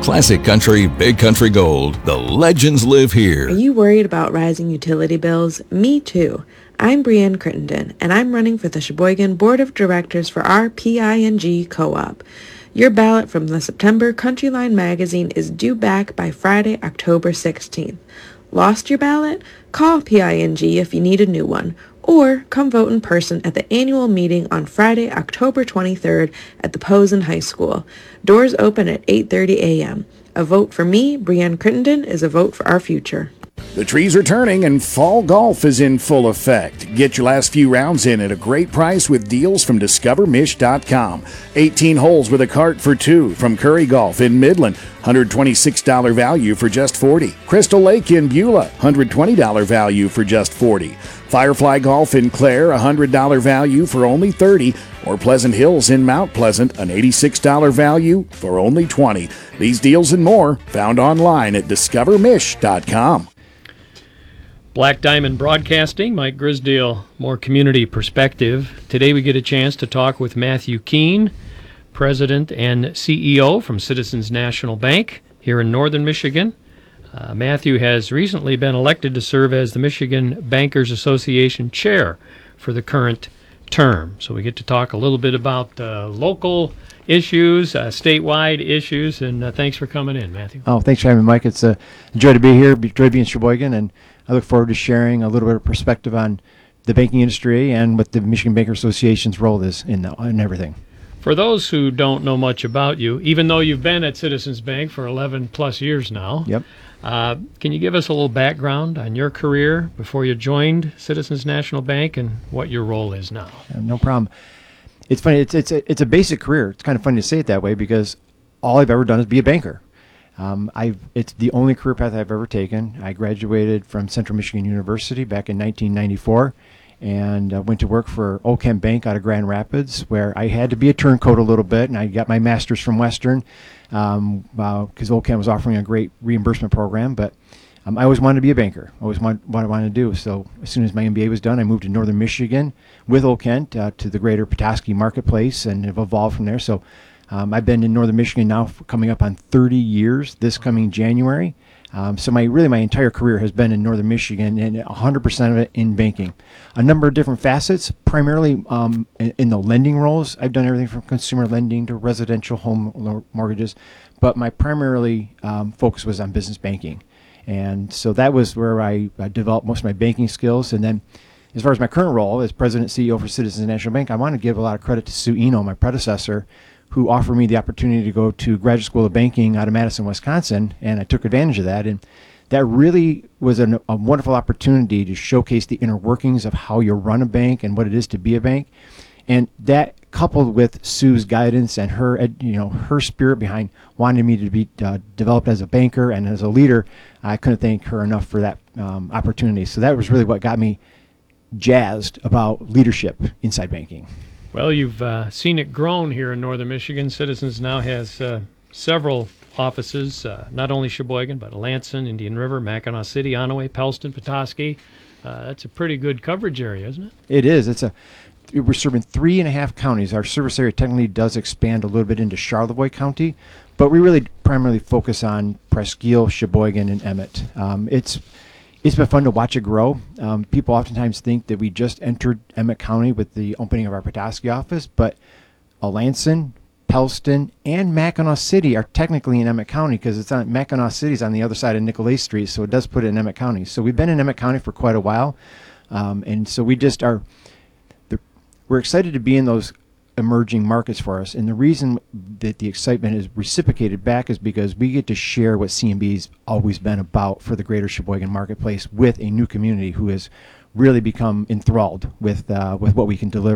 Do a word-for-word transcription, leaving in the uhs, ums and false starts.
Classic country, big country gold. The legends live here. Are you worried about rising utility bills? Me too. I'm Brienne Crittenden, and I'm running for the Sheboygan Board of Directors for our P I N G Co-op. Your ballot from the September Countryline magazine is due back by Friday, October sixteenth. Lost your ballot? Call P I N G if you need a new one, or come vote in person at the annual meeting on Friday, October twenty-third at the Posen High School. Doors open at eight thirty a.m. A vote for me, Brienne Crittenden, is a vote for our future. The trees are turning and fall golf is in full effect. Get your last few rounds in at a great price with deals from discover mish dot com. eighteen holes with a cart for two from Curry Golf in Midland. one hundred twenty-six dollars value for just forty dollars. Crystal Lake in Beulah, one hundred twenty dollars value for just forty dollars. Firefly Golf in Clare, one hundred dollars value for only thirty dollars. Or Pleasant Hills in Mount Pleasant, an eighty-six dollars value for only twenty dollars. These deals and more found online at discover mish dot com. Black Diamond Broadcasting, Mike Grisdale, more community perspective. Today we get a chance to talk with Matthew Keene, President and C E O from Citizens National Bank here in northern Michigan. Uh, Matthew has recently been elected to serve as the Michigan Bankers Association Chair for the current term. So we get to talk a little bit about uh, local issues, uh, statewide issues, and uh, thanks for coming in, Matthew. Oh, thanks for having me, Mike. It's a joy to be here, joy to be in Sheboygan, and I look forward to sharing a little bit of perspective on the banking industry and what the Michigan Banker Association's role is in, the, in everything. For those who don't know much about you, even though you've been at Citizens Bank for eleven plus years now, yep. Uh, can you give us a little background on your career before you joined Citizens National Bank and what your role is now? Uh, no problem. It's funny. It's it's a, it's a basic career. It's kind of funny to say it that way because all I've ever done is be a banker. Um, I've it's the only career path I've ever taken. I graduated from Central Michigan University back in nineteen ninety-four and uh, went to work for Old Kent Bank out of Grand Rapids, where I had to be a turncoat a little bit, and I got my master's from Western um, because uh, Old Kent was offering a great reimbursement program. But um, I always wanted to be a banker. Always wanted what I wanted to do. So as soon as my M B A was done, I moved to northern Michigan with Old Kent uh, to the greater Petoskey marketplace, and have evolved from there. So um, I've been in northern Michigan now for coming up on thirty years this coming January. Um, so my really my entire career has been in northern Michigan, and one hundred percent of it in banking. A number of different facets, primarily um, in, in the lending roles. I've done everything from consumer lending to residential home mortgages, but my primarily um, focus was on business banking. And so that was where I, I developed most of my banking skills. And then as far as my current role as President and C E O for Citizens National Bank, I want to give a lot of credit to Sue Eno, my predecessor, who offered me the opportunity to go to Graduate School of Banking out of Madison, Wisconsin, and I took advantage of that. And that really was an, a wonderful opportunity to showcase the inner workings of how you run a bank and what it is to be a bank. And that, coupled with Sue's guidance and her, you know, her spirit behind wanting me to be uh, developed as a banker and as a leader, I couldn't thank her enough for that um, opportunity. So that was really what got me jazzed about leadership inside banking. Well, you've uh, seen it grown here in northern Michigan. Citizens now has uh, several offices, uh, not only Sheboygan, but Lansing, Indian River, Mackinac City, Onaway, Pellston, Petoskey. Uh, that's a pretty good coverage area, isn't it? It is. It's a. We're serving three and a half counties. Our service area technically does expand a little bit into Charlevoix County, but we really primarily focus on Presque, Sheboygan, and Emmett. Um, it's It's been fun to watch it grow. Um, people oftentimes think that we just entered Emmett County with the opening of our Petoskey office, but Lansing, Pellston, and Mackinac City are technically in Emmett County because it's on Mackinac City's on the other side of Nicolay Street, so it does put it in Emmett County. So we've been in Emmett County for quite a while, um, and so we just are. The, we're excited to be in those emerging markets for us, and the reason that the excitement is reciprocated back is because we get to share what C N B's always been about for the greater Sheboygan marketplace with a new community who has really become enthralled with uh, with what we can deliver.